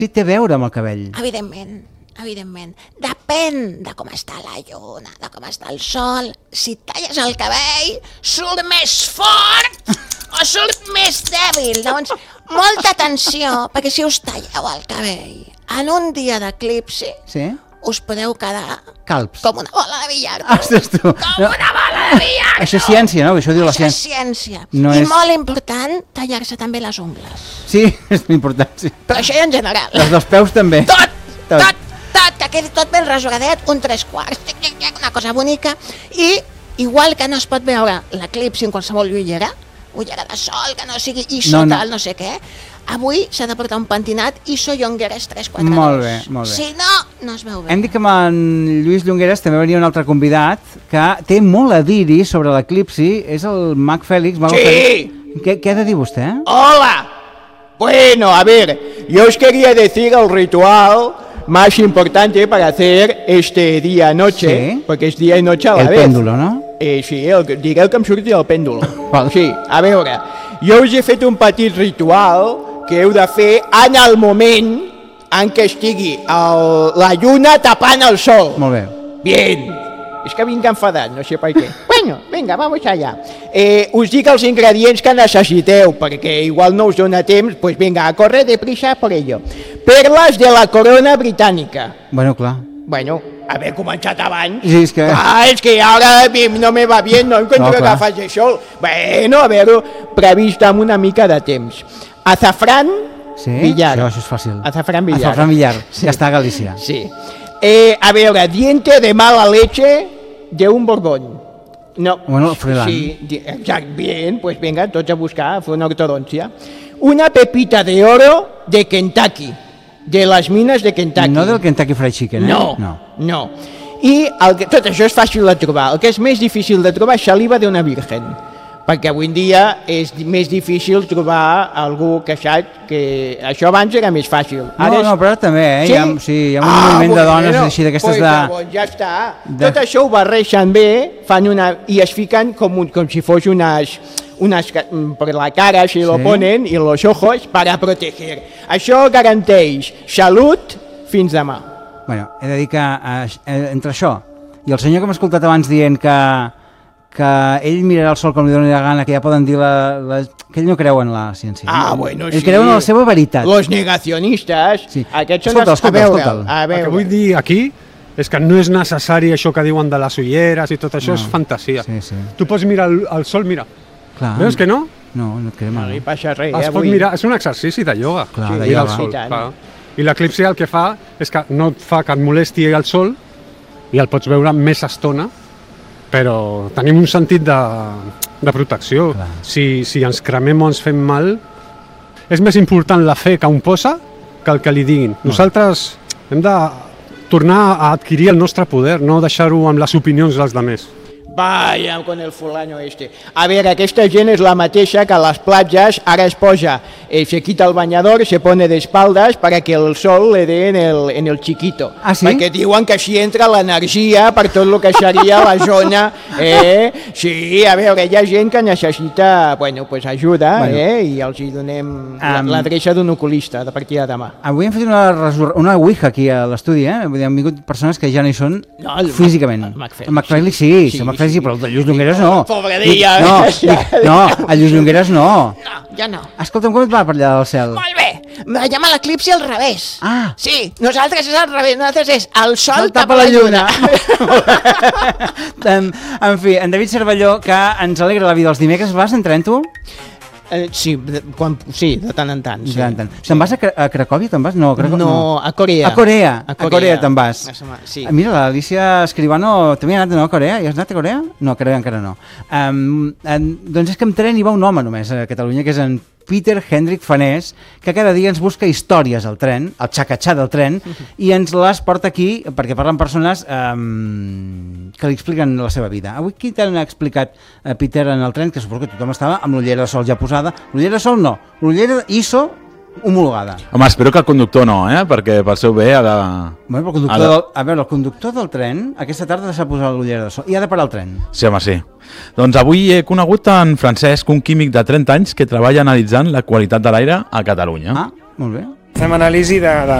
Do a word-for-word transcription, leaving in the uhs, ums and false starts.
Sí, té a veure amb el cabell. Evidentment, evidentment. Depèn de com està la lluna, de com està el sol. Si talles el cabell, surt més fort o surt més dèbil. Llavors, molta atenció, perquè si us talleu el cabell en un dia d'eclipsi, Sí? us podeu quedar Calps. com una bola de billar. Ostres, tu. Com una bola de billar. Això és ciència, no? Això ho diu la Això és ciència. ciència. No I és- molt important, tallar-se també les ungles. Sí, és important, sí. Però això ja en general. Les dels peus també. Tot, tot, tot, que quedi tot ben rasuradet, un tres quarts, tic, tic, tic, una cosa bonica. I igual que no es pot veure l'eclipsi en qualsevol ullera, ullera de sol, que no sigui ISO, No, no. tal, no sé què, avui s'ha de portar un pentinat ISO Llongueres tres quatre dos. Molt bé, molt bé. Si no, no es veu bé. Hem dit que amb en Lluís Llongueras també venia un altre convidat que té molt a dir-hi sobre l'eclipsi, és el Mag Fèlix. Mago Sí. Fèlix. Què, què ha de dir vostè? ¡Hola! Bueno, a ver, yo os quería decir el ritual más importante para hacer este día-noche, Sí. porque es día y noche a la El vez. pèndulo, no? Eh, sí, el, diré el que em surti del pèndulo. Val. Sí, a veure, jo us he fet un petit ritual que heu de fer en el moment en què estigui el, la lluna tapant el sol. Molt bé. Bien. És que vinc enfadat, no sé per què. Bueno, venga, vamos allá. Eh, us dic els ingredients que necessiteu, perquè igual no us dona temps, pues venga, a correr deprisa por ello. Perles de la corona britànica. Bueno, clar. Bueno, haver començat abans. Sí, és que... Ah, és que ara no me va bien, no encuentro No, que clar. faci això. Bueno, a veure, previst amb una mica de temps. Azafrán, Sí? billar. Això, això és fàcil. Azafrán billar. Azafrán billar. Sí. Ja està a Galícia. Sí. Eh, a veure, diente de mala leche de un borbón. No. Bueno, Froilán. Sí, di- exacto, bien, pues venga, tots a buscar, a fer una ortodòncia. Una pepita de oro de Kentucky, de les mines de Kentucky. No del Kentucky Fried Chicken, eh? No, no. no. I el que, tot això és fàcil de trobar. El que és més difícil de trobar és saliva d'una virgen, perquè avui en dia és di- més difícil trobar algú que sap que això abans era més fàcil. No, és... no, però ara també, eh? Sí? Hi ha, sí, hi ha un moviment de dones així d'aquestes pues, de... Llavors, ja està. de- Tot això ho barreixen bé, fan una, i es fiquen com, un, com si fos unes, unes ca- mm, per la cara, si lo Sí. ponen, i los ojos, para proteger. Això garanteix salut fins demà. Bueno, he de dir que eh, eh, entre això i el senyor que m'ha escoltat abans dient que, que ell mirarà el sol com li doni la gana, que ja poden dir la, la, que ell no creu en la ciència. Ah, no? bueno, ell sí. creu en la seva veritat. Los negacionistes, Sí. aquests són Escolta, els... escolta, a veure, escolta'l. a El que veure. vull dir aquí és que no és necessari això que diuen de les ulleres i tot això, No. és fantasia. Sí, sí. Tu pots mirar el, el sol, mira. Clar. Veus que no? No, no et crema. No li No. passa res, Es eh, pot avui. mirar, és un exercici de ioga. Clar, Sí, de mirar ioga. el sol. I tant. Clar. I l'eclipsi el que fa és que no et fa que et molesti el sol i el pots veure més estona, però tenim un sentit de, de protecció. Clar. Si, si ens cremem o ens fem mal, és més important la fe que un posa que el que li diguin. Nosaltres hem de tornar a adquirir el nostre poder, no deixar-ho amb les opinions dels altres. Vaya con el fulano este. A veure, aquesta gent és la mateixa que a les platges ara es posa, eh, se quita el bañador, se pone de espaldas para que el sol le dé en el, en el chiquito. Ah, sí? Perquè diuen que així entra l'energia per tot el que seria la zona. Eh? Sí, a veure, hi ha gent que necessita, bueno, pues ajuda, Bueno. eh? I els hi donem la- Am- l'adreça d'un oculista de partida de demà. Avui hem fet una, resur... una ouija aquí a l'estudi, eh? Vull dir, han vingut persones que ja no hi són No, el físicament. Mac- el Mac Fèlix, El Mac Fèlix sí, sí, sí, el Mac sí, Fèlix sí, sí. però el de Lluís Llongueras no. Pobre d'ella. No, dic, no, el Lluís Llongueras no. No, jo no. Escolta'm, com et va per allà del cel? Molt bé, veiem l'eclipsi al revés. Ah. Sí, nosaltres és al revés, nosaltres és el sol El tapa la lluna. en, en fi, en David Cervelló, que ens alegra la vida els dimecres. Vas en tren, tu? Eh, sí, de, quan, sí, de tant en tant. Sí. Sí. Tant. Te'n vas a, Cra- a Cracòvia, te'n vas? No, Cracò... No, a Corea. A Corea, a Corea, te'n vas. Sí. Mira, l'Alicia Escribano també ha anat no, a Corea. I has anat a Corea? No, a Corea encara no. Um, en, doncs és que en tren hi va un home només a Catalunya, que és en Peter Hendrik Fanés, que cada dia ens busca històries al tren, al xacatxà del tren, i ens les porta aquí perquè parlen persones um, que li expliquen la seva vida. Avui qui t'han explicat uh, Peter en el tren, que suposo que tothom estava amb l'ullera de sol ja posada. L'ullera de sol no, l'ullera ISO homologada. Home, espero que el conductor no, eh? Perquè pel seu bé ha de... Bueno, però el conductor Ha de- del, a veure, el conductor del tren aquesta tarda s'ha posat l'ullera de sol i ha de parar el tren. Sí, home, sí. Doncs avui he conegut en Francesc, un químic de trenta anys que treballa analitzant la qualitat de l'aire a Catalunya. Ah, molt bé. fem anàlisi de, de